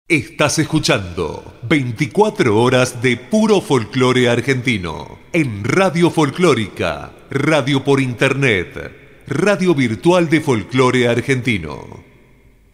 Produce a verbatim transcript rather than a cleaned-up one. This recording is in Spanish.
Estás escuchando veinticuatro horas de puro folclore argentino en Radio Folclórica, radio por internet, radio virtual de folclore argentino.